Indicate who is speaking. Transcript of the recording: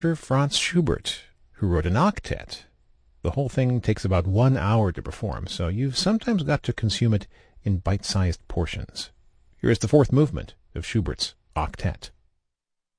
Speaker 1: Franz Schubert, who wrote an octet. The whole thing takes about 1 hour to perform, so you've sometimes got to consume it in bite-sized portions. Here is the fourth movement of Schubert's octet.